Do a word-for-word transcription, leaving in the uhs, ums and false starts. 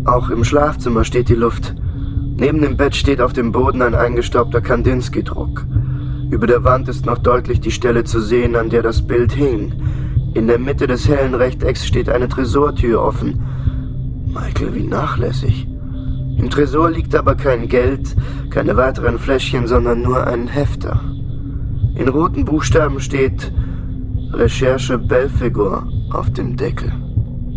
Auch im Schlafzimmer steht die Luft. Neben dem Bett steht auf dem Boden ein eingestaubter Kandinsky-Druck. Über der Wand ist noch deutlich die Stelle zu sehen, an der das Bild hing. In der Mitte des hellen Rechtecks steht eine Tresortür offen. Michael, wie nachlässig. Im Tresor liegt aber kein Geld, keine weiteren Fläschchen, sondern nur ein Hefter. In roten Buchstaben steht Recherche Belphegor auf dem Deckel.